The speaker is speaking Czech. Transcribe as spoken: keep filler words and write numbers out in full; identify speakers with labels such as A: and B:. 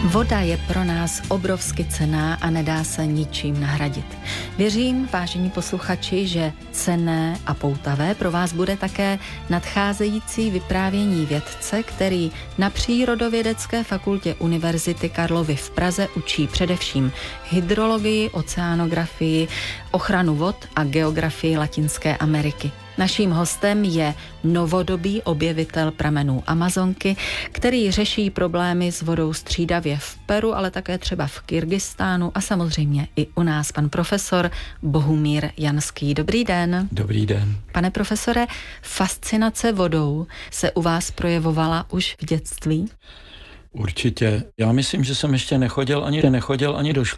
A: Voda je pro nás obrovsky cenná a nedá se ničím nahradit. Věřím, vážení posluchači, že cenné a poutavé pro vás bude také nadcházející vyprávění vědce, který na Přírodovědecké fakultě Univerzity Karlovy v Praze učí především hydrologii, oceánografii, ochranu vod a geografii Latinské Ameriky. Naším hostem je novodobý objevitel pramenů Amazonky, který řeší problémy s vodou střídavě v Peru, ale také třeba v Kyrgyzstánu a samozřejmě i u nás, pan profesor Bohumír Janský. Dobrý den.
B: Dobrý den.
A: Pane profesore, fascinace vodou se u vás projevovala už v dětství?
B: Určitě. Já myslím, že jsem ještě nechodil ani, nechodil ani do školy.